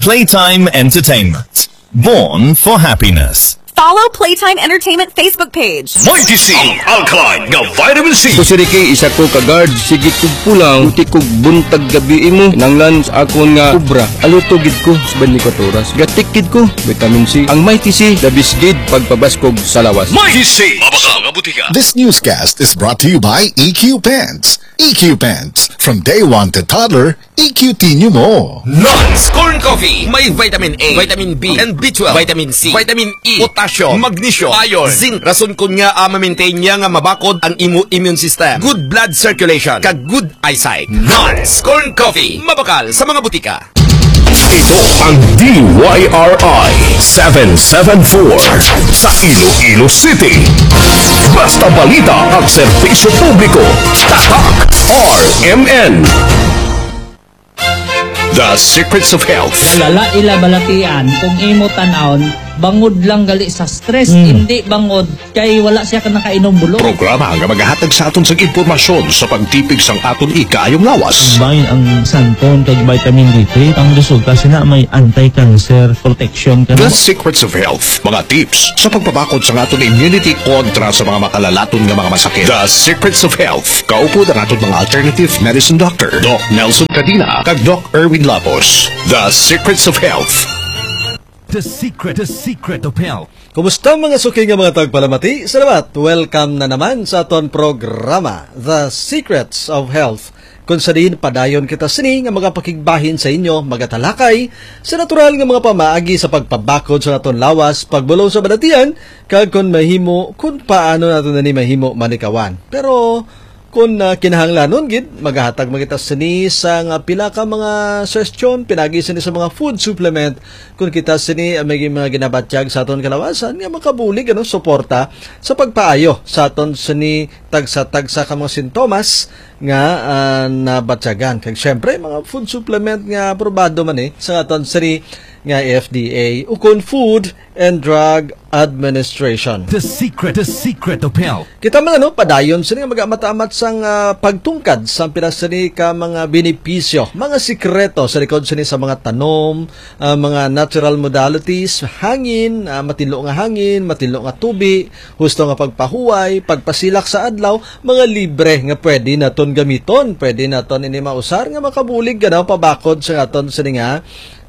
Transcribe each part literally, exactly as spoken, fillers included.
Playtime Entertainment. Born for happiness. Follow Playtime Entertainment Facebook page. Mighty C, ang alkaline nga vitamin C. Kusiriki isa ko kagard, sige kog pulang, uti kog buntag gabi imo, nanglan sa akon nga kubra. Alutogid ko sa twenty-four oras. Gatikid ko, vitamin C. Ang Mighty C, dabisgid pagpabaskog sa lawas. Mighty C, mabaka nga butika. This newscast is brought to you by E Q Pants. E Q Pants. From day one to toddler, E Q T nyo mo. Nons Corn Coffee. May vitamin A, vitamin B, and B twelve, vitamin C, vitamin E, potassium, magnesium, iron, zinc. Rason ko nga uh, ma-maintain niya nga mabakod ang imo immune system. Good blood circulation, kag good eyesight. Nons Corn Coffee. Mabakal sa mga butika. Ito ang D Y R I seven seven four sa Iloilo City. Basta balita at serbisyo publiko. Tatak R M N. The Secrets of Health. Lala ila balatian kung imo tanawon bangod lang gali sa stress, hmm. hindi bangod kay wala siya ka nakainom bulok. Programa nga maghahatag sa aton sa impormasyon sa pagtipig sang aton ikaayong lawas. Bayin ang santon kag vitamin D three, ang resulta sina may anti-cancer protection ka. The Secrets of Health, mga tips sa pagpabakod sa aton immunity kontra sa mga makalalaton nga mga masakit. The Secrets of Health, kaupo na aton mga alternative medicine doctor, Doc Nelson Cadina kag Doc Erwin Lapos. The Secrets of Health. The secret, the secret of health. Kumusta mga suki nga mga tagpalamati? Salamat! Welcome na naman sa aton programa, The Secrets of Health. Kung sa din, padayon kita sini nga mga pakigbahin sa inyo, magatalakay, sa natural nga mga pamaagi sa pagpabakod sa aton lawas, pagbulong sa badatian, kag kung mahimo, kung paano nato na ni mahimo manikawan. Pero, kung uh, kinahanglanon gid maghahatag magita sini sa nga pila ka mga suggestion pinagi sini sa mga food supplement kung kita sini uh, may mga ginabatyag sa aton kalawasan nga makabulig ano suporta sa pagpaayo sa aton sini tagsa-tagsa ka mga sintomas nga uh, nabatyagan kag syempre mga food supplement nga aprobado man eh sa aton sini nga F D A ukon Food and Drug Administration. The secret, the secret of health. Kita man ano, padayon sini nga magamatamat sang uh, pagtungkad sa pinasani ka mga benepisyo, mga sikreto sa likod sini sa mga tanom, uh, mga natural modalities, hangin, uh, matilo nga hangin, matilo nga tubi, husto nga pagpahuway, pagpasilak sa adlaw, mga libre nga pwede naton gamiton, pwede naton ini mausar nga makabulig ganaw pabakod sa aton sini nga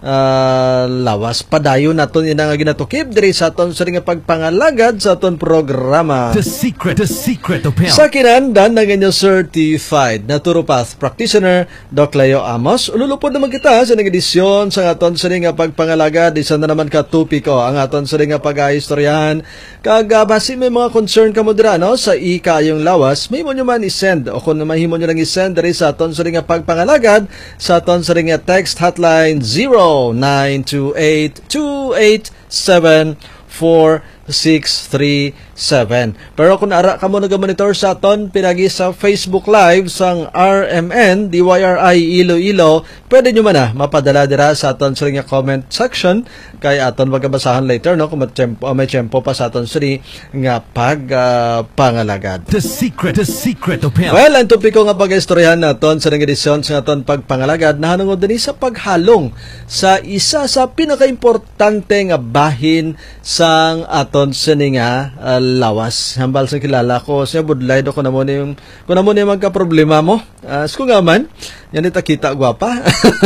Uh, lawas padayon naton ina nga ginatukib diri sa aton sa nga pagpangalagad sa aton programa. The secret, the secret of health. Sa kinahanglan ng inyong certified naturopath practitioner Doc Leo Amos. Ululupod naman kita sa nag-edisyon sa aton sa nga pagpangalagad. Isa na naman ka tupiko ang aton sa nga pag-aistoryahan. Kag basi may mga concern ka mo dira no sa ikayong lawas, may mo nyo man i-send o kung mahimo nyo lang i-send diri sa aton sa nga pagpangalagad sa aton sa nga text hotline zero nine two eight two eight seven four six three seven. Pero kung ara ka mo nag-monitor sa aton pinagi sa Facebook Live sang R M N D Y R I Iloilo, pwede nyo man na mapadala dira sa aton sa nga comment section kay aton magabasahan later no kung may tempo, may tempo pa sa aton sini nga pag uh, pangalagad. The secret, the secret of health. Well, ang topiko nga pag-istoryahan naton sa nga edisyon sa aton pagpangalagad nahanungod dinhi sa paghalong sa isa sa pinakaimportante nga bahin sang aton sini nga uh, lawas. Hambal sa kilala ko siya budlay do ko na mo ni yung ko na mo ni magka problema mo. Uh, sko nga man, yan ita kita gwapa.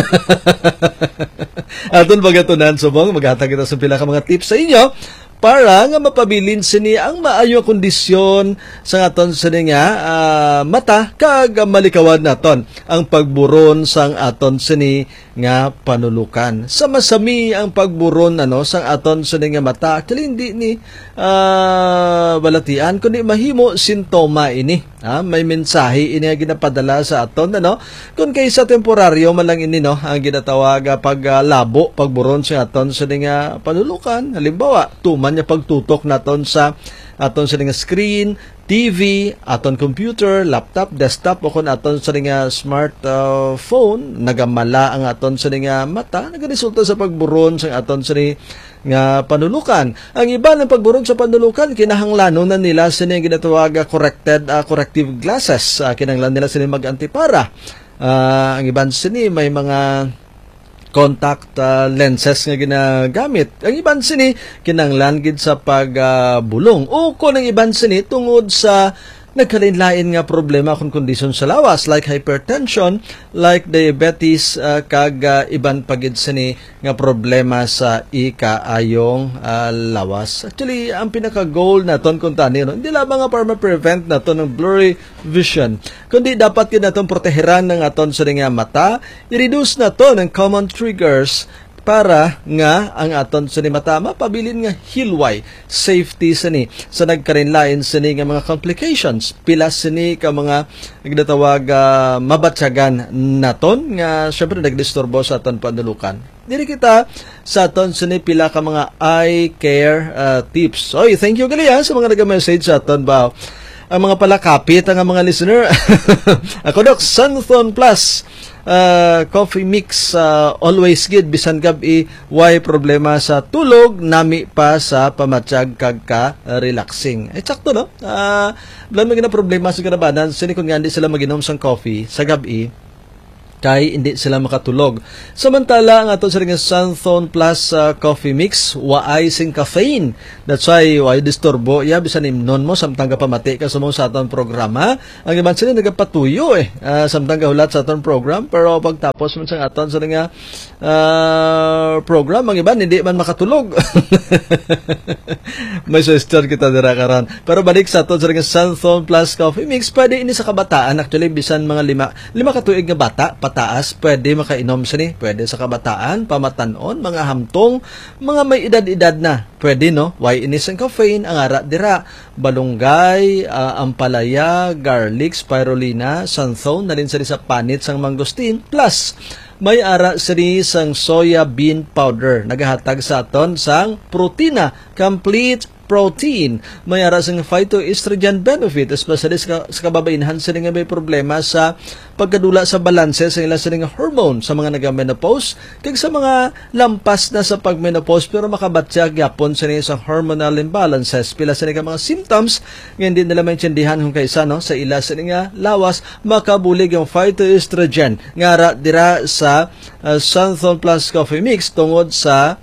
Aton bagatunan subong maghatag kita sa pila ka mga tips sa inyo para nga mapabilin sini ang maayo kondisyon sa aton sini nga uh, mata kag malikawan naton ang pagburon sang aton sini nga panulukan. Sa masami ang pagburon ano sang aton sini nga mata actually hindi ni uh, balatian kundi mahimo sintoma ini. Ha? May mensahe ini nga ginapadala sa aton ano kun kaysa temporaryo man lang ini no ang ginatawag pag uh, labo pagburon sa aton sini nga panulukan. Halimbawa tuman niya pagtutok naton sa aton sa nga screen, T V, aton computer, laptop, desktop o kun aton sa nga smartphone, uh, nagamala ang aton sa nga mata, nagaresulta sa pagburon sa aton sa nga panulukan. Ang iba ng pagburon sa panulukan kinahanglanon na nila sa nga ginatawag corrected uh, corrective glasses. Uh, kinahanglan nila sila mag-antipara. Uh, ang iban sini may mga contact uh, lenses nga ginagamit. Ang iban sini kinanglan gid sa pagbulong uh, o kung ang iban sini tungod sa nagkalain-lain nga problema kung kondisyon sa lawas like hypertension, like diabetes, uh, kag uh, iban pagid sini nga problema sa ikaayong uh, lawas. Actually, ang pinaka-goal naton kung tani, no? Hindi lamang nga para ma-prevent naton ng blurry vision, kundi dapat yun naton proteheran ng aton sa nga mata, i-reduce naton ang common triggers para nga ang aton sa ni mata mapabilin nga hilway safety sini sa nagkarinlain sini nga mga complications pila sini ka mga nagdatawag uh, mabatsagan naton nga syempre nagdisturbo sa aton panulukan. Diri kita sa aton sini pila ka mga eye care uh, tips. Oy, thank you gali sa mga nag-message sa aton ba. Ang mga palakapit ang mga listener. Ako Doc, Sunthon Plus uh, coffee mix, uh, always good bisan gabi why problema sa tulog nami pa sa pamatyag kag ka uh, relaxing. Eh sakto no. Ah, uh, lang na problema sa kanabanan sini kun nga hindi sila maginom sang coffee sa gabi kay hindi sila makatulog. Samantala ang ato sa ring Sunthon Plus uh, coffee mix waay sing caffeine. That's why waay disturbo ya bisan imnon mo samtang ka pamati ka sa mo sa aton programa. Ang iban sila nagapatuyo eh uh, samtang ka hulat sa aton program pero pagtapos man sa aton sa ring uh, program ang iban hindi man makatulog. May suggestion kita dira karon. Pero balik sa aton sa ring Sunthon Plus coffee mix pwede ini sa kabataan actually bisan mga lima lima ka tuig nga bata taas, pwede makainom sini, pwede sa kabataan, pamatanon, mga hamtong, mga may edad-edad na. Pwede no, why inis ang caffeine, ang ara dira, balunggay, uh, ampalaya, garlic, spirulina, santhone, na rin sini sa panit sang mangosteen, plus may ara sini sang soya bean powder, nagahatag sa aton sang protina, complete protein. May ara sang phytoestrogen benefit, especially sa, sa kababainhan sa nga may problema sa pagkadula sa balanse sa ilang sa nga hormone sa mga nag-menopause, kag sa mga lampas na sa pag-menopause pero makabatya gyapon sa isang hormonal imbalances. Pila sa nga mga symptoms nga hindi nila maintindihan kung kaysa no, sa ila sa nga lawas makabulig yung phytoestrogen nga ara dira sa uh, Sunthon Plus coffee mix tungod sa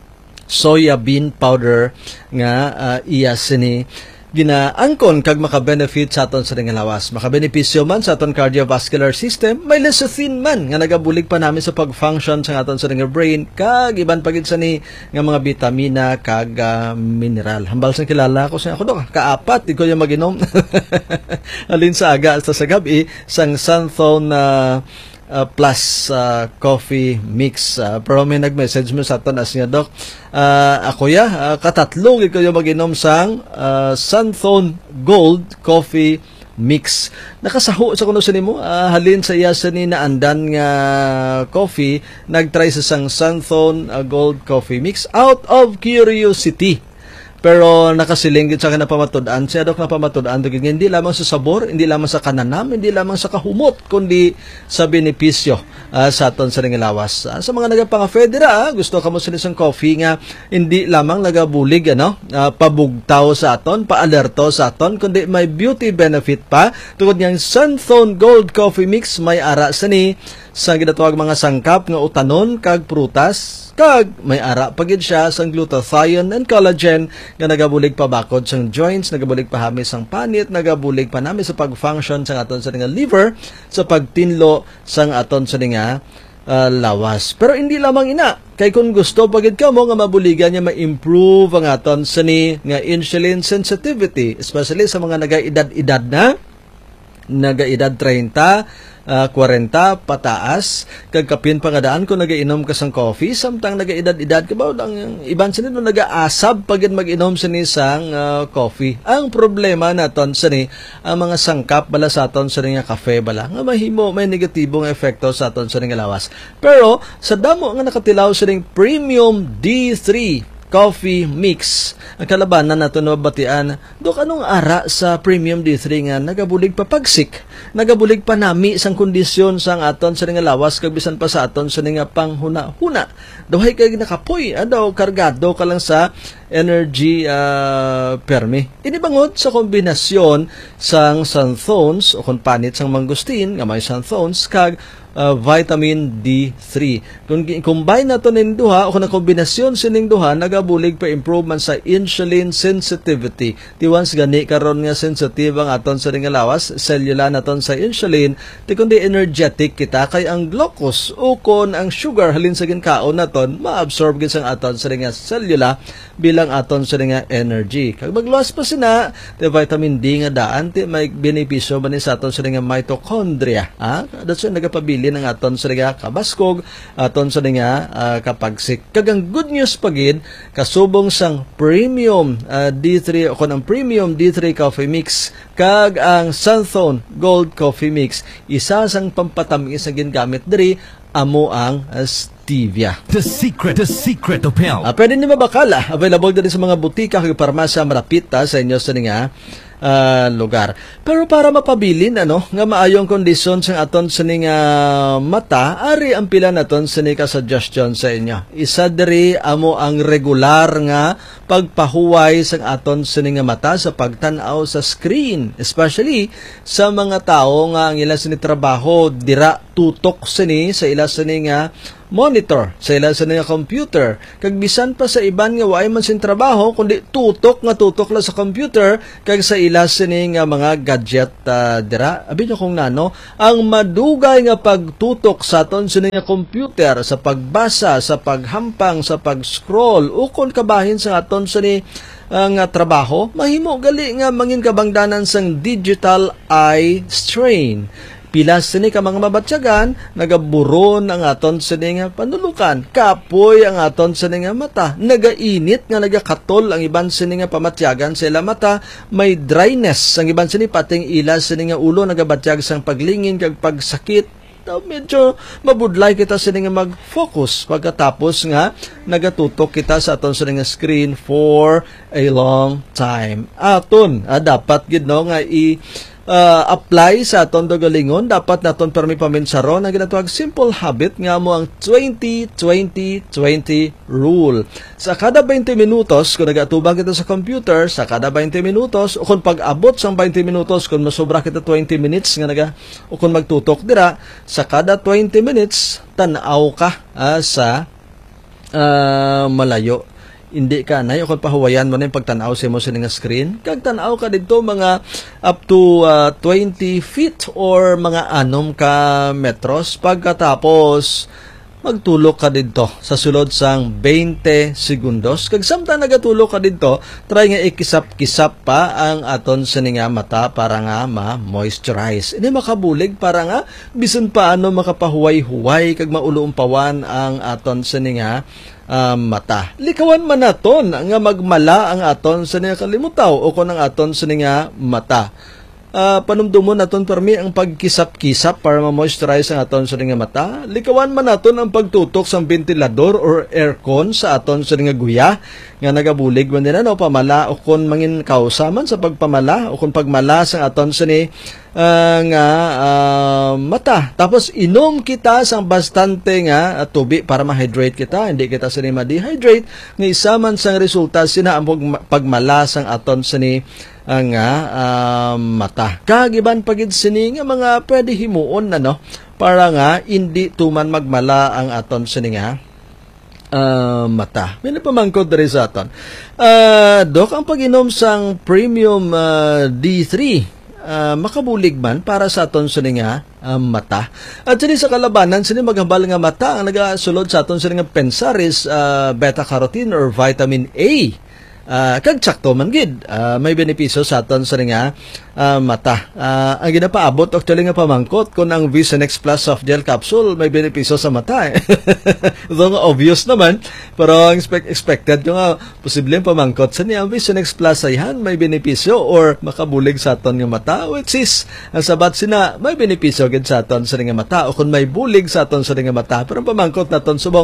soya bean powder nga uh, iya sini ginaangkon kag maka-benefit sa aton sa nga lawas. Makabenepisyo man sa aton cardiovascular system, may lecithin man nga nagabulig pa namin sa pag-function sa aton sa nga brain kag iban pagid sa ni nga mga vitamina kag uh, mineral. Hambal sa kilala ko sa ako Doc, kaapat di ko yung maginom. Alin sa aga sa gabi sang Sunthon uh, Uh, plus uh, coffee mix. Uh, pero may nag-message mo sa aton as nga Doc. Uh, ako ya, uh, katatlo ikaw yung mag-inom sang uh, Sunthon Gold Coffee Mix. Nakasaho sa kuno sa nimo, uh, halin sa iya sa ni naandan nga coffee, nag-try sa sang Sunthon uh, Gold Coffee Mix out of curiosity. Pero nakasiling gid sa kana pamatud-an siya Doc na pamatud-an gid hindi lamang sa sabor, hindi lamang sa kananam, hindi lamang sa kahumot kundi sa benepisyo uh, sa aton sa lawas. Uh, sa mga nagapanga-federa, uh, gusto kamo sa isang coffee nga hindi lamang nagabulig ano, uh, pabugtaw sa aton, paalerto sa aton kundi may beauty benefit pa. Tungod niyang Sunthon Gold Coffee Mix may ara sa ni sa ginatawag mga sangkap nga utanon kag prutas kag may ara pagid siya sang glutathione and collagen nga nagabulig pa bakod sang joints, nagabulig pa hami sang panit, nagabulig pa nami sa pag-function sang aton sa nga liver, sa pagtinlo sang aton sa nga uh, lawas. Pero hindi lamang ina, kay kung gusto pagid ka mo nga mabuligan niya ma-improve ang aton sa ni nga insulin sensitivity, especially sa mga naga-edad-edad na, naga-edad thirty, Uh, forty pataas kag kapin pangadaan ko nagainom ka sang coffee samtang nagaedad-edad ka ba ang iban sa nito nagaasab pagid mag-inom sa ni sang uh, coffee. Ang problema naton sa ni ang mga sangkap bala sa aton sa nga kafe bala nga mahimo may negatibong epekto sa aton sa nga lawas. Pero sa damo nga nakatilaw sa ning Premium D three Coffee Mix, ang kalabanan nato na batian, Dok, anong ara sa Premium D three nga nagabulig pa pagsik, nagabulig pa nami sang kondisyon sang aton sa nga lawas kag bisan pa sa aton sa nga panghuna-huna. Dahay kay nakapoy, adaw kargado ka lang sa energy uh, permi. Inibangod sa kombinasyon sang xanthones o kung panit sang mangustin nga may xanthones kag uh, vitamin D three. Kung combine nato ning duha o kung na kombinasyon sining duha nagabulig pa improvement sa insulin sensitivity. Ti once gani karon nga sensitive ang aton sa ring lawas, cellular naton sa insulin, ti kundi energetic kita kay ang glucose o kon ang sugar halin sa ginkaon naton maabsorb gid sang aton sa ring cellular bilang aton sa ring energy. Kag magluwas pa sina ti vitamin D nga daan ti may benepisyo man sa aton sa ring mitochondria. Ha? That's why nagapabili ng aton sa ring kabaskog, aton sa ring uh, kapagsik. Kag ang good news pagid kasubong sang premium uh, D three o kon ang premium D three coffee mix kag ang Xanthone Gold Coffee Mix isa sang pampatamis nga gingamit diri amo ang uh, stevia. The secret, the secret of health. Uh, pwede ni mabakala. Available din sa mga butika kag parmasya marapit ta sa inyo sa nga uh, lugar. Pero para mapabilin ano nga maayong kondisyon sa aton sa nga mata, ari ang pila naton sa ni ka suggestion sa inyo. Isa diri amo ang regular nga pagpahuway sa aton sa nga mata sa pagtan-aw sa screen, especially sa mga tao nga ang ila sini trabaho dira tutok sini sa ila sini nga monitor sa ila sa nga computer. Kag bisan pa sa iban nga waay man sin trabaho kundi tutok nga tutok la sa computer kag sa ila sini nga mga gadget uh, dira. Abi nyo kung nano ang madugay nga pagtutok sa aton sini nga computer sa pagbasa, sa paghampang, sa pag-scroll ukon kabahin sa aton sini ang uh, trabaho mahimo gali nga mangin kabangdanan sang digital eye strain. Pilas sini ka mga mabatyagan, nagaburon ang aton sini nga panulukan. Kapoy ang aton sini nga mata. Nagainit nga nagakatol ang iban sini nga pamatyagan sa ila mata. May dryness ang iban sini pating ila sini nga ulo nagabatyag sang paglingin kag pagsakit. Medyo mabudlay kita sini nga mag-focus pagkatapos nga nagatutok kita sa aton sini nga screen for a long time. Aton, ah, dapat gid no nga i Uh, apply sa aton dogalingon dapat naton permi paminsaron ang ginatawag simple habit nga mo ang twenty twenty twenty rule. Sa kada twenty minutos kung nagatubang kita sa computer, sa kada twenty minutos o kung pag-abot sang twenty minutos kung masobra kita twenty minutes nga naga o kung magtutok dira, sa kada twenty minutes tan-aw ka uh, sa uh, malayo. Hindi ka na yung pahuwayan mo na yung pagtanaw sa mo sa nga screen. Kag tanaw ka dito mga up to uh, twenty feet or mga anom ka metros. Pagkatapos, magtulok ka dito sa sulod sang twenty segundos. Kag samtang nagatulok ka dito, try nga ikisap-kisap pa ang aton sa nga mata para nga ma-moisturize. Ini makabulig para nga bisan paano makapahuway-huway kag mauluumpawan ang aton sa nga Uh, mata. Likawan man naton nga magmala ang aton sa nga kalimutaw o kung ang aton sa nga mata. Uh, panumdumon naton permi ang pagkisap-kisap para ma-moisturize ang aton sa nga mata. Likawan man naton ang pagtutok sa ventilador or aircon sa aton sa nga guya nga nagabulig man din ano pamala o kung mangin kausaman sa pagpamala o kung pagmala sa aton sa ni uh, nga uh, mata. Tapos inom kita sang bastante nga uh, tubi para ma-hydrate kita, hindi kita sini ma-dehydrate. Nga isa man sang resulta sina ang pagmala sang aton sa ni ang uh, mata. Kagiban pagid sini nga mga pwede himuon na no para nga hindi tuman magmala ang aton sini nga Uh, mata. May napamangkod na rin sa aton. Uh, Dok, ang pag-inom sang premium uh, D three, uh, makabulig man para sa aton sa nga uh, mata. At sini sa kalabanan, sini maghambal nga mata, ang nagasulod sa aton sa nga pensaris uh, beta-carotene or vitamin A. Uh, kag sakto man gid uh, may benepisyo sa aton sa nga uh, mata. Uh, ang ginapaabot actually nga pamangkot kung ang Visionex Plus soft gel capsule may benepisyo sa mata. Eh. Though obvious naman, pero ang expect expected yung nga posible pamangkot sa niya ang Visionex Plus ayhan may benepisyo or makabulig sa aton nga mata, which is ang sabat sina may benepisyo gid sa aton sa nga mata o kung may bulig sa aton sa nga mata. Pero pamangkot naton subong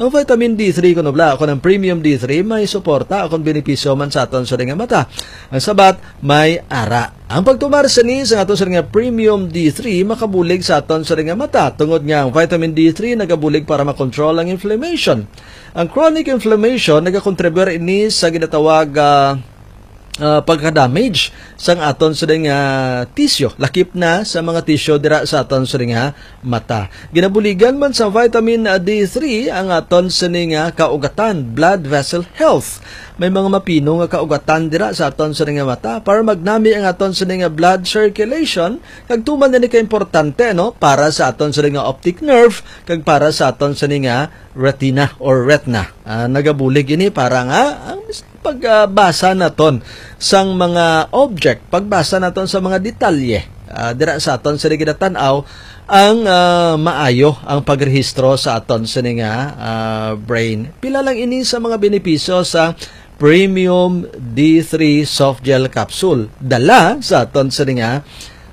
Ang vitamin D three kuno bla ako ng premium D three may suporta akong benepisyo man sa aton sa nga mata. Ang sabat may ara. Ang pagtumar sa ni sa aton sa nga premium D three makabulig sa aton sa nga mata tungod nga ang vitamin D three nagabulig para makontrol ang inflammation. Ang chronic inflammation nagakontribute ini sa ginatawag uh, Uh, pagka-damage sang aton sa nga tissue, lakip na sa mga tissue dira sa aton sa nga mata. Ginabuligan man sa vitamin D three ang aton sa nga kaugatan, blood vessel health. May mga mapino nga kaugatan dira sa aton sa nga mata para magnami ang aton sa nga blood circulation kag tuman ni ka importante no para sa aton sa nga optic nerve kag para sa aton sa nga retina or retina. Uh, nagabulig ini para nga ang pagbasa naton sang mga object, pagbasa naton sa mga detalye uh, dira sa aton sa ginatanaw ang uh, maayo ang pagrehistro sa aton sa nga uh, brain. Pila lang ini sa mga benepisyo sa Premium D three Soft Gel Capsule dala sa aton sa nga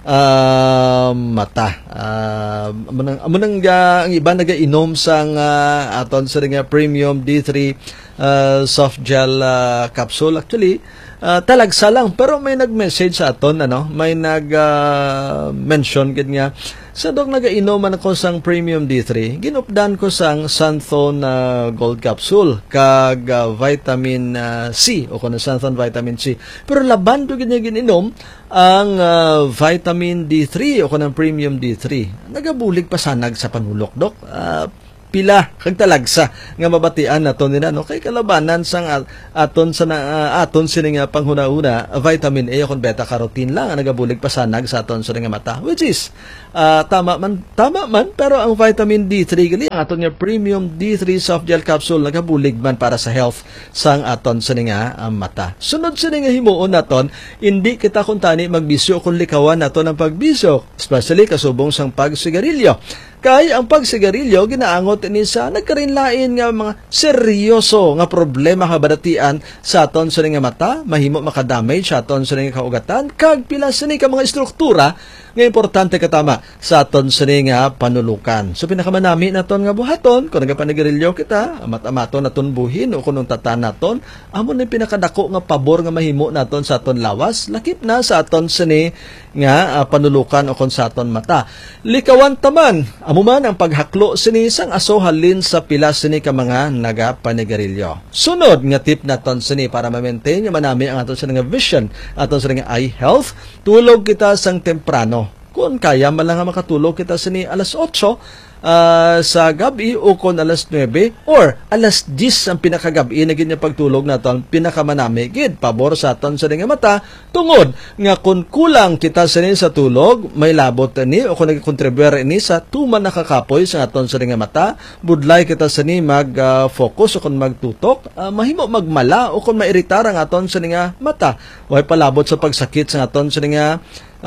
uh, mata. Uh, amunang, amunang uh, ang iba nagainom sang uh, aton sa nga Premium D three Uh, soft gel uh, capsule. Actually, uh, talagsa lang. Pero may nag-message sa aton, ano? May nag-mention, uh, gid nga, sa dog nagainuman ako sang Premium D three, ginupdan ko sang Sunthone uh, Gold Capsule, kag uh, Vitamin uh, C, o kung Sunthone Vitamin C. Pero laban to gid niya gininom ang uh, Vitamin D three, o kung Premium D three. Nagabulig pa sanag sa panulok, dok. Uh, pila kag talagsa nga mabatian naton nila no kay kalabanan sang aton sa uh, aton sini nga panghuna-una vitamin A kon beta carotene lang ang nagabulig pasanag sa aton sa nga mata, which is uh, tama man tama man pero ang vitamin D three gali ang aton nga Premium D three Soft Gel Capsule nagabulig man para sa health sang aton sa nga uh, mata. Sunod sa nga himuon naton, hindi kita kuntani magbisyo kung likawan naton ang pagbisyo, especially kasubong sang pagsigarilyo. Kay ang pagsigarilyo ginaangot ni sa nagkarinlain nga mga seryoso nga problema kabadatian sa aton sa nga mata, mahimo makadamage sa aton sa nga kaugatan kag pila sa ka mga struktura nga importante katama sa aton sa nga panulukan. So pinakamanami naton nga buhaton kung nagapanigarilyo kita, amat-amaton naton buhin o kung tatan naton, amo ni pinakadako nga pabor nga mahimo naton sa aton lawas, lakip na sa aton sa nga uh, panulukan o kung sa aton mata. Likawan taman amo man ang paghaklo sini sang aso halin sa pila sini ka mga nagapanigarilyo. Sunod nga tip naton sini para ma-maintain nga manami ang aton sa nga vision, aton sa nga eye health, tulog kita sang temprano. Kung kaya man lang nga makatulog kita sini alas otso uh, sa gabi o kung alas nuwebe or alas diyes ang pinakagabi na ganyan pagtulog naton pinakamanami gid pabor sa aton sa nga mata tungod nga kung kulang kita sini sa tulog may labot ni o kung nagkontribute ni sa tuman nakakapoy sa aton sa nga mata budlay kita sini mag uh, focus o kung magtutok uh, mahimo magmala o kung mairitar ang aton sa nga mata way palabot sa pagsakit sa aton sa nga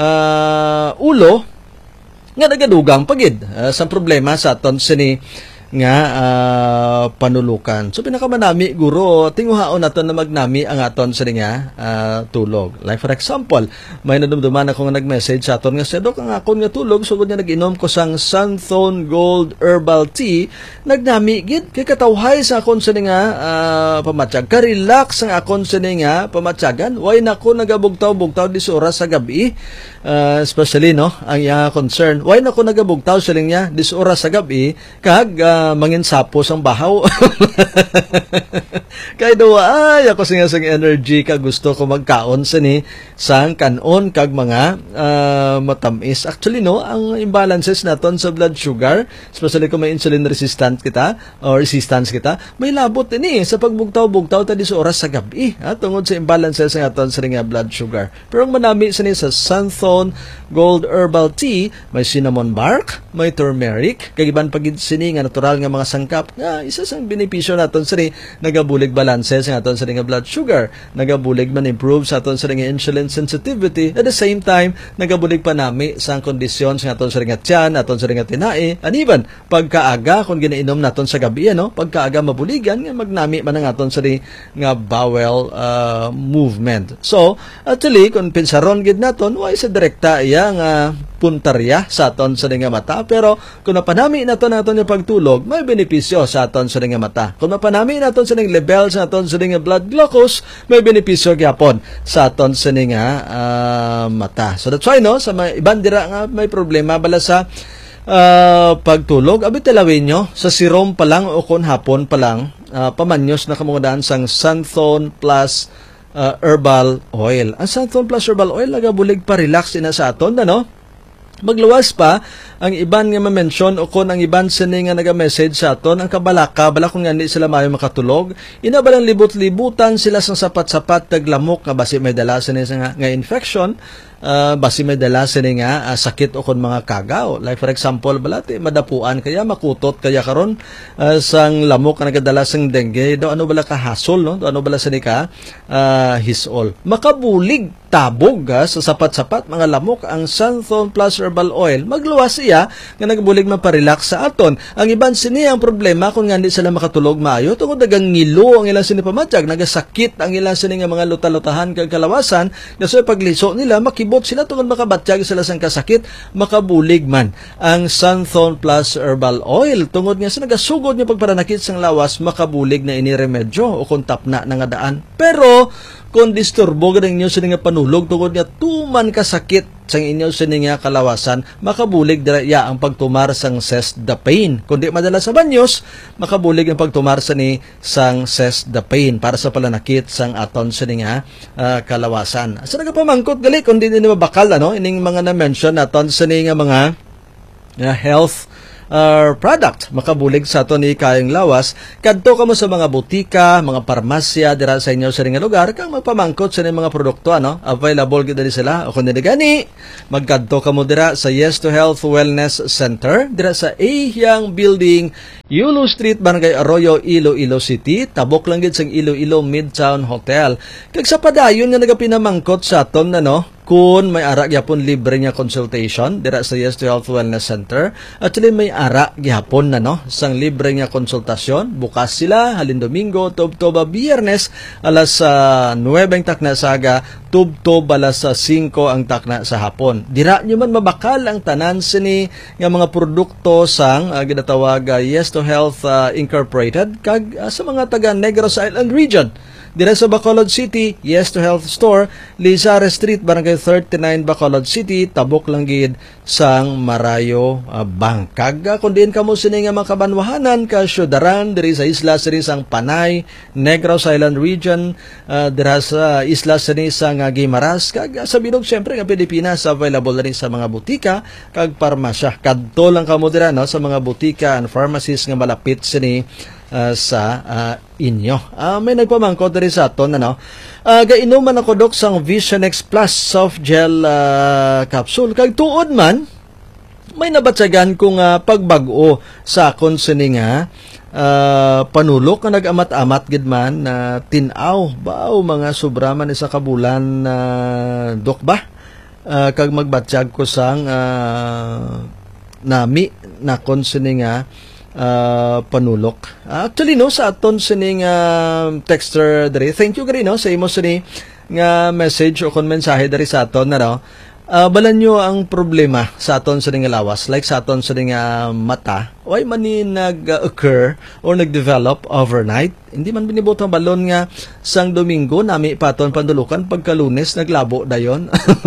uh, ulo nga nagadugang pagid uh, sa problema sa aton sini nga uh, panulukan. So pinakamanami guro tinguhaon naton na magnami ang aton sa nga uh, tulog. Like for example, may nadumduman ako nga nag-message sa aton nga sedok ang akon nga tulog sugod nga nag-inom ko sang Sunthone Gold Herbal Tea, nagnami gid kay katawhay sa akon sa nga uh, pamatsyag. Ka-relax ang akon sa nga pamatyagan. Way nako nagabugtaw-bugtaw dis oras sa gabi. Uh, especially no ang iya concern. Way nako nagabugtaw sa niya dis oras sa gabi kag uh, mangin sapos ang bahaw. Kay daw ay ako singa sang energy ka gusto ko magkaon sa ni sang kanon kag mga uh, matamis. Actually no, ang imbalances naton sa blood sugar, especially kung may insulin resistant kita or resistance kita, may labot ini sa pagbugtaw-bugtaw ta dis oras sa gabi, ha, tungod sa imbalances nga aton sa nga blood sugar. Pero ang manami sa ni sa Sunthone Gold Herbal Tea, may cinnamon bark, may turmeric, kag iban pagid sini nga natural nga mga sangkap nga isa sang benepisyo naton sa nagabulig balanse sa aton sa nga blood sugar, nagabulig man improve sa aton sa nga insulin sensitivity, at the same time nagabulig pa nami sa kondisyon sa aton sa nga tiyan, aton sa nga tinai, and even pagkaaga kung ginainom naton sa gabi ano, pagkaaga mabuligan nga magnami man ang aton sa nga bowel uh, movement. So actually kung pinsaron gid naton way sa direkta iya nga puntarya sa aton sa nga mata, pero kung napanami naton naton yung pagtulog pagtulog may benepisyo sa aton sa nga mata. Kung mapanami naton sa ning level sa aton sa nga blood glucose, may benepisyo gyapon sa aton sa nga uh, mata. So that's why no sa may iban dira nga may problema bala sa uh, pagtulog, abi talawin nyo sa serum pa lang o kon hapon pa lang uh, pamanyos na kamungdaan sang Santhone Plus uh, Herbal Oil. Ang Santhone Plus Herbal Oil nagabulig pa relax ina sa aton ano. Magluwas pa ang iban nga ma-mention o kon ang iban sini nga naga-message sa aton ang kabalaka bala kung nga hindi sila mayo makatulog ina balang libot-libutan sila sang sapat-sapat taglamok nga basi may dala sini nga, nga infection uh, basi may dala sini nga uh, sakit o kon mga kagaw like for example balati madapuan kaya makutot kaya karon uh, sang lamok nga nagadala sang dengue do ano bala ka hasol no do ano bala sini ka uh, hisol makabulig tabog ha, sa sapat-sapat mga lamok ang Santhone Plus Herbal Oil magluwas siya nga nagabulig maparelax sa aton. Ang iban sini ang problema kung nga hindi sila makatulog maayo tungod dagang ngilo ang ilang sini pamatyag nagasakit ang ilang sini nga mga luta-lutahan kag kalawasan kasi pagliso nila makibot sila tungod makabatyag sila sang kasakit makabulig man ang Santhone Plus Herbal Oil tungod nga sa nagasugod niya pagparanakit sang lawas makabulig na ini remedyo o kung tapna na nga daan. Pero kung disturbo ka ng inyo sa nga panulog tungod nga tuman kasakit sang inyo sa nga kalawasan, makabulig dira ang pagtumar sang ses the pain. Kundi madala sa banyos, makabulig ang pagtumar sa ni sang ses the pain para sa palanakit sang aton sa nga uh, kalawasan. Sa nagapamangkot gali kundi din mabakal ano ining mga na-mention naton sa nga mga uh, health Uh, product makabulig sa ato ni kayang lawas kadto kamo sa mga butika, mga parmasya dira sa inyo sa nga lugar kang magpamangkot sa mga produkto ano available gid diri sila o kun dili gani magkadto kamo dira sa Yes to Health Wellness Center dira sa Ahyang Building, Yulo Street, Barangay Arroyo, Iloilo City. Tabok lang gid sang Iloilo Midtown Hotel. Kag sa padayon nga nagapinamangkot sa aton ano kun may ara gyapon libre nga consultation dira sa Yes to Health Wellness Center. Actually may ara gyapon na no sang libre nga konsultasyon. Bukas sila halin Domingo, tubtoba Biyernes alas uh, nuwebe ang takna sa aga, tubtob alas uh, singko ang takna sa hapon. Dira nyo man mabakal ang tanan sini nga mga produkto sang uh, ginatawag uh, Yes to Health uh, Incorporated kag uh, sa mga taga Negros Island region. Dira sa Bacolod City, Yes to Health Store, Lizarre Street, Barangay thirty-nine, Bacolod City, tabok lang gid sang Marayo uh, Bangkag. Kung diin kamo sini nga makabanwahanan ka syudaran diri sa isla sini sang Panay, Negros Island region, uh, dira sa isla sini sang uh, Guimaras, kag sa bilog syempre nga Pilipinas available rin sa mga butika kag parmasya. Kadto lang kamo dira no sa mga butika and pharmacies nga malapit sini Uh, sa uh, inyo. Uh, may nagpamangkot rin sa aton, ano? Uh, gainuman ako dok sang Vision X Plus soft gel uh, capsule. Kag tuod man, may nabatsagan kong uh, pagbago sa akon sini nga uh, panulok na nag-amat-amat gid man na uh, tinaw. Bao mga sobra man isa kabulan na uh, dok ba? Uh, kag magbatsyag ko sang uh, nami na kon sini nga Uh, panulok. Uh, actually no sa aton sining uh, texter diri. Thank you gari no sa imo sini nga message o kon mensahe diri sa aton na no. Uh, balan nyo ang problema sa aton sa nga lawas like sa aton sa nga mata why man ni nag-occur or nag-develop overnight. Hindi man binibutang balon nga sang Domingo nami paton pandulukan pagka Lunes naglabo dayon.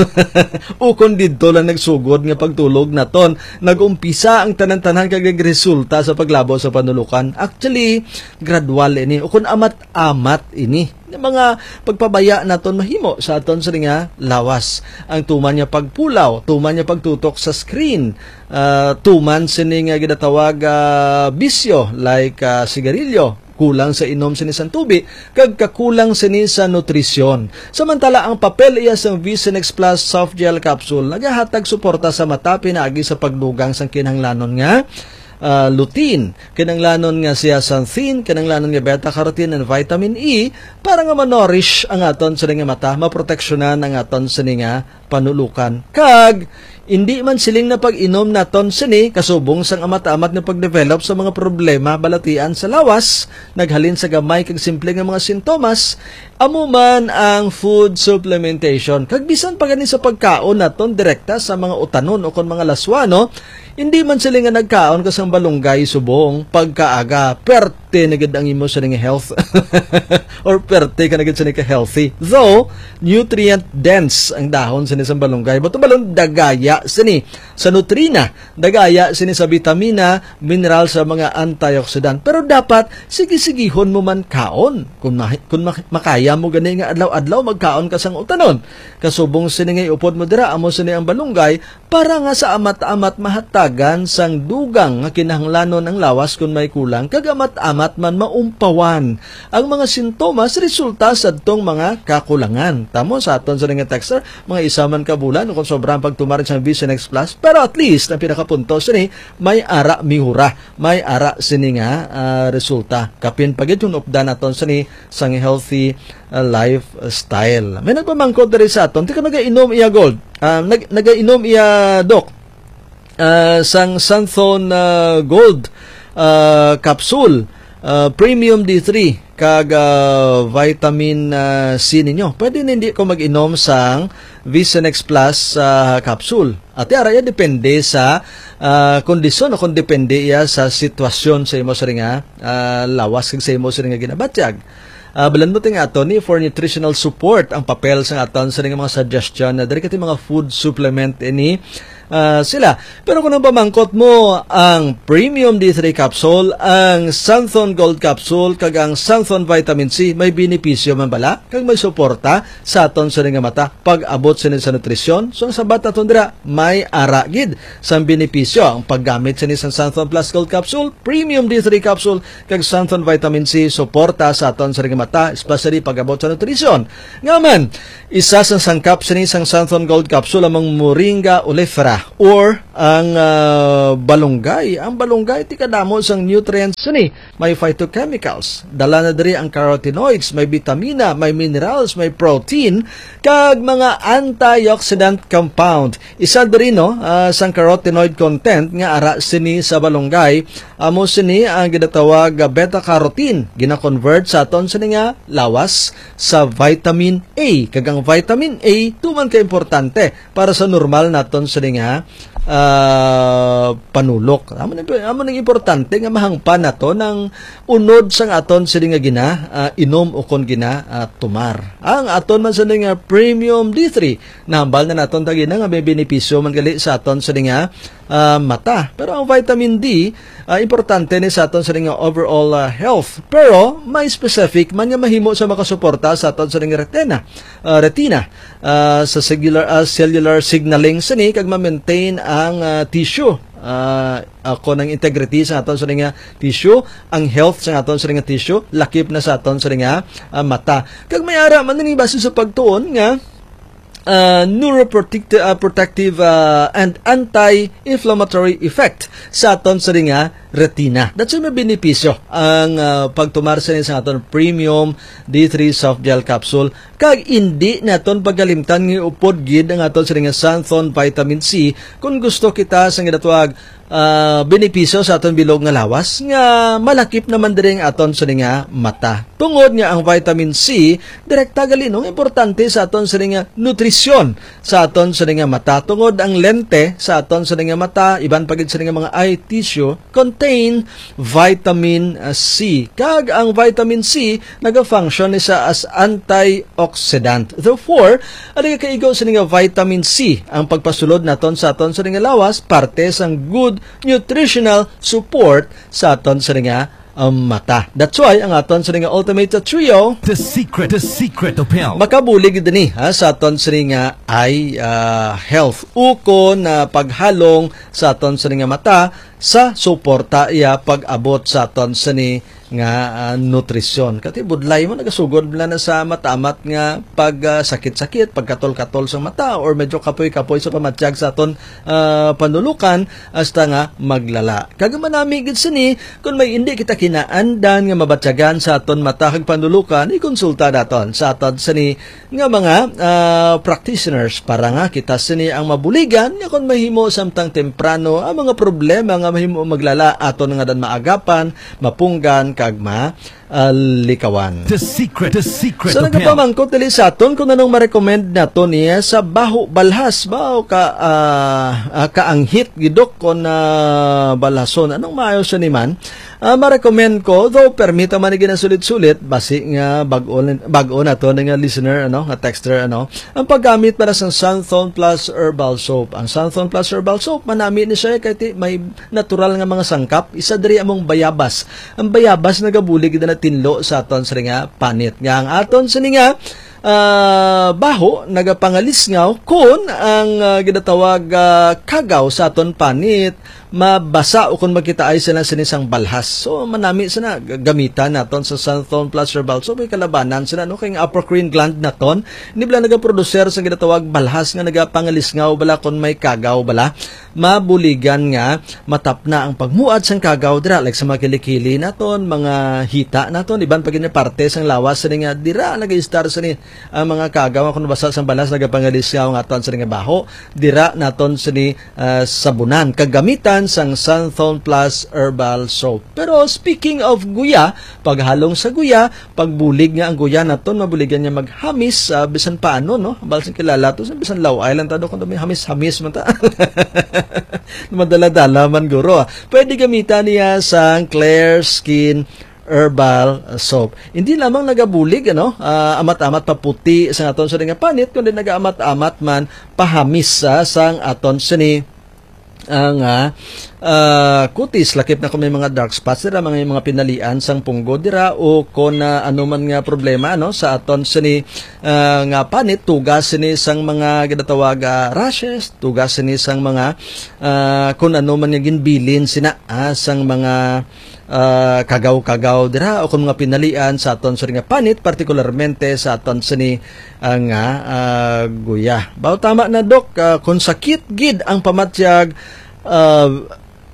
Ukon didto lang nagsugod nga pagtulog naton nagumpisa ang tanan-tanan kag nagresulta sa paglabo sa pandulukan. Actually gradual ini ukon amat-amat ini mga pagpabaya naton mahimo sa aton sa nga lawas. Ang tuman niya pagpulaw, tuman niya pagtutok sa screen, uh, tuman sini nga ginatawag uh, bisyo like uh, sigarilyo, kulang sa inom sinisang tubig, kag kakulang sini sa nutrisyon. Samantala ang papel iya sa Vision X Plus soft gel capsule nagahatag suporta sa mata pinaagi sa pagdugang sang kinahanglanon nga Uh, lutein, kinanglanon nga siya xanthin, kinanglanon nga beta-carotene and vitamin E para nga manorish ang aton sa nga mata, maproteksyonan ang aton sa nga panulukan. Kag hindi man siling na pag-inom naton sini kasubong sang amat-amat na pagdevelop sa mga problema balatian sa lawas, naghalin sa gamay kag simple nga mga sintomas, amo man ang food supplementation. Kag bisan pa gani sa pagkaon naton direkta sa mga utanon o kon mga laswano, Hindi man sila nga nagkaon kasang balunggay subong pagkaaga, perte na gid ang imo sa nga health. Or perte ka na gid sa nga healthy. Though, nutrient dense ang dahon sa isang balunggay. Bato balon dagaya sini sa nutrina, dagaya sini sa vitamina, mineral sa mga antioxidant. Pero dapat sige-sigihon mo man kaon. Kung, ma- kung ma- makaya mo gani nga adlaw-adlaw magkaon ka sang utanon. Kasubong sini nga upod mo dira amo sini ang balunggay para nga sa amat-amat mahatagan sang dugang nga kinahanglanon ang lawas kung may kulang kag amat-amat man maumpawan ang mga sintomas resulta sa adtong mga kakulangan. Tamo sa aton sa nga texter mga isa man ka bulan kung sobrang pagtumarin sa Vision X Plus, pero at least ang pinakapunto sini may ara mihura, may ara sini nga uh, resulta. Kapin pagid yung updan aton sini sang healthy uh, lifestyle. May nagpamangkot diri sa aton, di ka nagainom iya gold. Uh, nag nagainom iya doc. Uh, sang Santhon uh, Gold uh, capsule, uh, Premium D three kag uh, vitamin uh, C ninyo. Pwede na hindi ko mag-inom sang Vision X Plus uh, capsule. At yara ya depende sa uh, kondisyon o kung depende ya sa sitwasyon sa imo sa ringa uh, lawas kag sa imo sa ringa ginabatyag. Uh, balan mo ting ato ni for nutritional support ang papel sa aton sa mga suggestion na diri kati mga food supplement ini uh, sila. Pero kung ang pamangkot mo ang Premium D three capsule, ang Santhon Gold capsule kag ang Santhon Vitamin C, may benepisyo man bala kag may suporta sa aton sa nga mata pag abot sinin sa nutrisyon. So sa bata aton dira may ara gid sa benepisyo ang paggamit sinin sa Santhon Plus Gold capsule, Premium D three capsule kag Santhon Vitamin C suporta sa aton sa nga mata, especially pag-abot sa nutrisyon. Nga man, isa sa sangkap sa isang Santhon Gold capsule amang Moringa oleifera or ang uh, balunggay. Ang balunggay, ti kadamo sang nutrients sini. May phytochemicals. Dala na diri ang carotenoids, may vitamina, may minerals, may protein, kag mga antioxidant compound. Isa diri no, uh, sang carotenoid content nga ara sini sa balunggay, amo sini ang ginatawag beta-carotene. Gina-convert sa aton sini nga lawas sa vitamin A. Kagang vitamin A tuman ka importante para sa normal naton sa nga uh, panulok. Amo nang amo nang importante nga mahangpan nato ng unod sang aton sa nga gina uh, inom o kon gina uh, tumar. Ang aton man sa nga Premium D three nahambal na naton tagi na nga may benepisyo man gali sa aton sa nga uh, mata. Pero ang vitamin D uh, importante ni sa aton sa nga overall uh, health. Pero may specific man nga mahimo sa makasuporta sa aton sa nga retina. Uh, retina uh, sa cellular uh, cellular signaling sini kag ma-maintain ang uh, tissue. Uh, ako ng integrity sa aton sa nga tissue, ang health sa aton sa nga tissue, lakip na sa aton sa nga uh, mata. Kag may ara man ni base sa pagtuon nga Uh, neuroprotective uh, protective uh, and anti-inflammatory effect sa aton sa nga retina. That's yung may benepisyo ang uh, pagtumar sa sa aton Premium D three soft gel capsule kag hindi naton pagalimtan nga upod gid ang aton sa nga Santhon Vitamin C kung gusto kita sa ginatawag uh, benepisyo sa aton bilog nga lawas nga malakip naman diri ang aton sa nga mata. Tungod nga ang vitamin C direkta galinong importante sa aton sa nga nutrisyon sa aton sa nga mata. Tungod ang lente sa aton sa nga mata iban pagid sa nga mga eye tissue contain vitamin C. Kag ang vitamin C naga-function siya as antioxidant. Therefore, ano ka kaigo sa nga vitamin C ang pagpasulod naton sa aton sa nga lawas parte sang good nutritional support sa aton sa nga um, mata. That's why ang aton sa nga Ultimate Trio, The secret, the secret of health. makabulig din ha sa aton sa nga eye uh, health. Uko na paghalong sa aton sa nga mata sa suporta iya pag-abot sa aton sa ni nga uh, nutrisyon. Kati budlay mo nagasugod bala na sa matamat nga pag uh, sakit-sakit, pagkatol-katol sa mata or medyo kapoy-kapoy sa pamatyag sa aton uh, panulukan hasta nga maglala. Kagamanami gid sini kung may hindi kita kinaandan nga mabatyagan sa aton mata kag panulukan, ikonsulta naton sa aton sini nga mga uh, practitioners para nga kita sini ang mabuligan nga kung mahimo samtang temprano ang mga problema nga mahimo maglala aton nga dan maagapan, mapunggan kag ma uh, likawan. The secret, the secret So of health. nagapamangkot dili sa aton kung anong ma-recommend nato niya sa baho balhas ba o ka uh, uh, kaanghit gidok kon uh, balhason anong maayo siya ni man. Uh, ma-recommend ko though permita man ni sulit-sulit basi nga bag-o bag-o nato nga listener ano nga texter ano ang paggamit para sa Sunthorn Plus Herbal Soap. Ang Sunthorn Plus Herbal Soap manami ni siya kay may natural nga mga sangkap isa diri among bayabas. Ang bayabas nagabulig na tinlo sa aton sa nga panit nga ang aton sa nga uh, baho nagapangalisngaw kun ang uh, ginatawag uh, kagaw sa aton panit mabasa o kung magkita ay sila sinisang balhas. So, manami sila gamitan naton sa Sunthorn Plus Herbal Soap. May kalabanan sila, no? Kaya apocrine gland naton. Hindi bala nagaproducer sa ginatawag balhas nga nagapangalisngaw bala kung may kagaw bala. Mabuligan nga, matap na ang pagmuad sang kagaw dira. Like sa mga kilikili naton, mga hita naton. Iban pag parte sang lawas sa nga dira. Nag-i-star sa ni ang mga kagaw. Kung basa sang balhas nagapangalisngaw nga aton sa nga baho. Dira naton sa ni uh, sabunan. Kagamitan sang Sunthorn Plus Herbal Soap. Pero speaking of guya, paghalong sa guya, pagbulig nga ang guya naton, mabuligan niya maghamis, uh, bisan paano, no? Balsang kilala to, bisan laway lang tado kung may hamis-hamis man ta. Madala-dala man guro. Pwede gamitan niya sang Clear Skin Herbal Soap. Hindi lamang nagabulig ano, uh, amat-amat paputi sa aton sa nga panit, kundi naga-amat-amat man pahamis uh, sang aton sa ni ang uh, uh, kutis lakip na kung may mga dark spots dira mga mga pinalian sang punggo dira o kung uh, ano man nga problema no sa aton sini uh, nga panit tugas sini sang mga ginatawag uh, rashes tugas sini sang mga uh, kung ano man nga ginbilin sina uh, sang mga uh, kagaw-kagaw dira o kung mga pinalian sa aton sini nga panit particularmente sa aton sini uh, nga uh, guya. Baw tama na dok uh, kung sakit gid ang pamatyag Uh,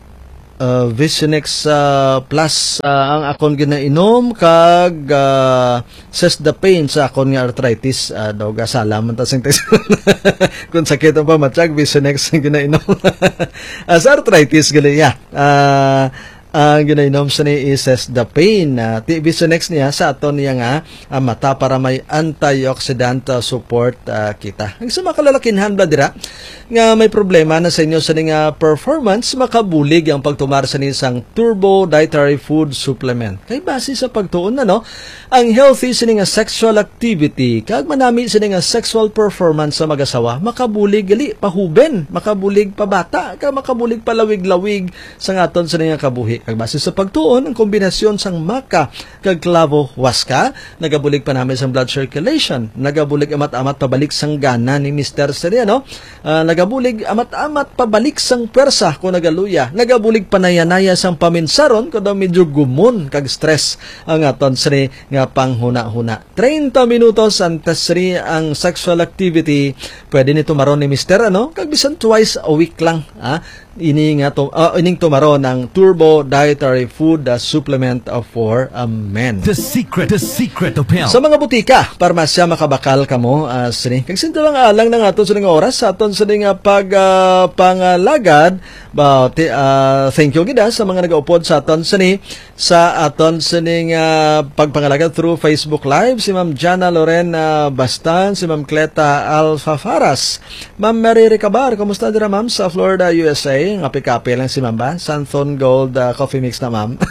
uh, Visionex uh, Plus uh, ang akon ginainom kag uh, Cesdapane sa akon nga arthritis uh, daw gasala man ta sing kung sakit ang pamatyag Visionex ang ginainom uh, sa arthritis gali ya uh, ang uh, ginainom sa ni is Cesdapane uh, ti Visionex niya sa aton niya nga uh, mata para may antioxidant uh, support uh, kita. Ang sa makalalakinhan bla dira nga may problema na sa inyo sa nga performance makabulig ang pagtumar sa isang Turbo Dietary Food Supplement. Kay base sa pagtuon na no, ang healthy sa nga sexual activity kag manami sa nga sexual performance sa mag-asawa makabulig gali pahuben, makabulig pabata, kag makabulig palawig-lawig sa aton sa nga kabuhi. Kag base sa pagtuon ang kombinasyon sang maca kag clavo huasca nagabulig pa namin sang blood circulation, nagabulig amat-amat pabalik sang gana ni Mister Seria no. Uh, nagabulig amat-amat pabalik sang pwersa kung nagaluya, nagabulig panayanaya sang paminsaron kung daw medyo gumon kag stress ang aton sri nga panghuna-huna. thirty minutos ang tasri ang sexual activity pwede ni tumaron ni Mister ano kag bisan twice a week lang ha. Ini nga to, uh, ining tumaron ng Turbo Dietary Food uh, Supplement uh, for uh, men. The secret, the secret of health. Sa mga butika, parmasya makabakal kamo uh, sini. Kag sinta lang alang ng aton sa nga oras sa aton sa nga pag uh, pangalagad ba uh, thank you gida sa mga nagaupod sa aton sini sa aton sini nga pagpangalagad through Facebook Live si Ma'am Jana Loren uh, Bastan, si Ma'am Cleta Alfafaras, Ma'am Mary Ricabar, kumusta dira ma'am sa Florida, U S A? Kape-kape lang si Ma'am ba? Sunthorn Gold uh, coffee mix na ma'am.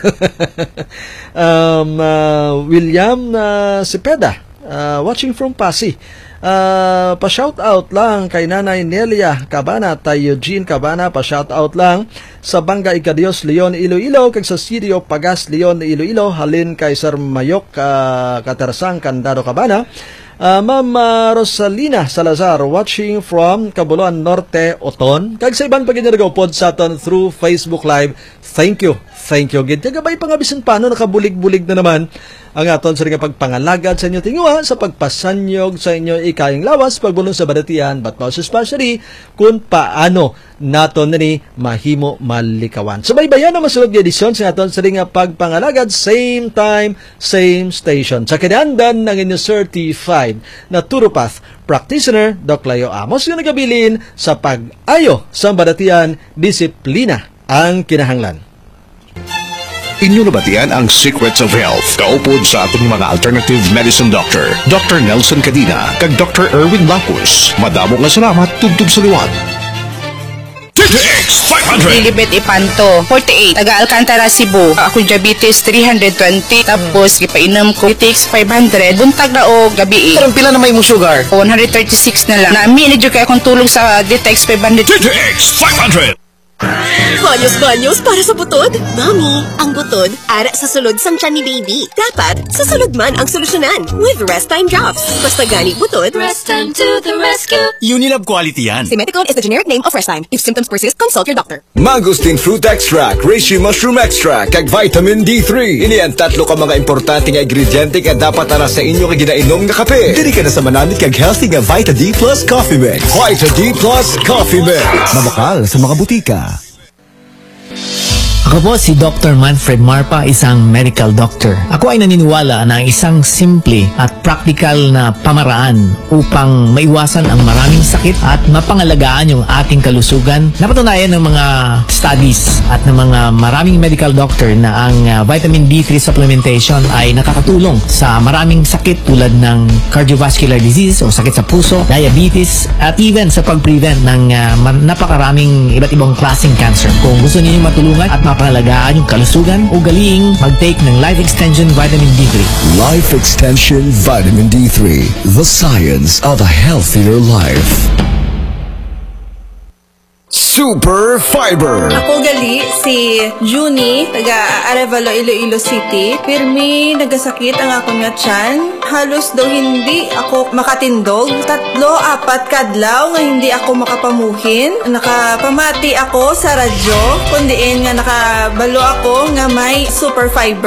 um, uh, William uh, Cepeda uh, watching from Pasig. Uh, pa-shout out lang kay Nanay Nelia Cabana, tay Eugene Cabana, pa-shout out lang sa Bangga Ikadios Leon Iloilo kag sa City of Pagas Leon Iloilo halin kay Sir Mayok uh, Katersang Candado Cabana. Uh, Ma'am uh, Rosalina Salazar watching from Cabuluan Norte, Oton. Kag sa ibang pagkinaragawpod sa aton through Facebook Live. Thank you. Thank you. Gid kagabay pangabisan paano nakabulig-bulig na naman ang aton sa nga pagpangalagad sa inyo tingwa sa pagpasanyog sa inyo ikayang lawas pagbulong sa badatian but most especially kung paano naton ni mahimo malikawan. Subaybayan na masunod nga edisyon sa aton sa nga pagpangalagad same time, same station. Sa kinandan ng inyo certified na Turopath practitioner Doc Layo Amos nga nagabilin sa pag-ayo sa badatian disiplina ang kinahanglan. Inyo nabatian ang Secrets of Health. Kaupod sa atong mga alternative medicine doctor, Doctor Nelson Cadina, kag Doctor Erwin Lapus. Madamo nga salamat tubtub sa liwat. T T X five hundred. Lilibet Ipanto, forty-eight. Taga Alcantara, Cebu. Ako diabetes three hundred twenty. Tapos, ipainom ko T T X five hundred. Buntag na o gabi. Parang pila na may mong sugar? one thirty-six na lang. Nami, medyo kaya akong tulong sa T T X five hundred. T T X five hundred. Banyos-banyos para sa butod. Mami, ang butod, ara sa sulod sang tiyan ni baby. Dapat, sa sulod man ang solusyonan with Rest Time Drops. Basta gani butod, Rest Time to the rescue. Unilab quality yan. Simeticone is the generic name of Rest Time. If symptoms persist, consult your doctor. Mangosteen Fruit Extract, Reishi Mushroom Extract, kag Vitamin D three. Ini ang tatlo ka mga importante nga ingrediente nga dapat ara sa inyo nga ginainom nga kape. Dili ka na sa manamit kag healthy nga Vita D Plus Coffee Mix. Vita D Plus Coffee Mix. Mabakal sa mga butika. Ako po si Doctor Manfred Marpa, isang medical doctor. Ako ay naniniwala na isang simple at practical na pamaraan upang maiwasan ang maraming sakit at mapangalagaan yung ating kalusugan. Napatunayan ng mga studies at ng mga maraming medical doctor na ang uh, vitamin D three supplementation ay nakakatulong sa maraming sakit tulad ng cardiovascular disease o sakit sa puso, diabetes, at even sa pag-prevent ng uh, napakaraming iba't ibang klaseng cancer. Kung gusto niyo matulungan at mapangalagaan yung kalusugan, ugaling mag-take ng Life Extension Vitamin D three. Life Extension Vitamin D three. The science of a healthier life. Super Fiber. Ako gali si Juni, taga Arevalo, Iloilo City. Pirmi, nagasakit ang akong nga tiyan. Halos daw hindi ako makatindog. Tatlo, apat kadlaw nga hindi ako makapamuhin. Nakapamati ako sa radyo, kundiin nga nakabalo ako nga may Super Fiber.